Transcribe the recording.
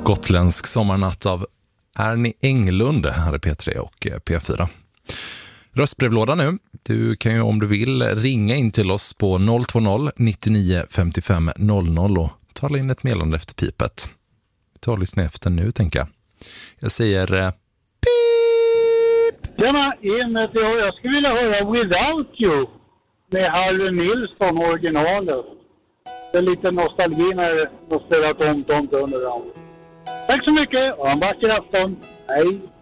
Gotländsk sommarnatt av Ernie Englund här i P3 och P4. Röstbrevlåda nu. Du kan ju om du vill ringa in till oss på 020 99 55 00 och tala in ett meddelande efter pipet. Vi tar och lyssna efter nu, tänker jag. Jag säger pip! Tjena, jag skulle vilja höra Without You med Harry Nilsson, originalet. Det är lite nostalgi när de spelar Tom under den. Tack så mycket och en vacker afton. Hej!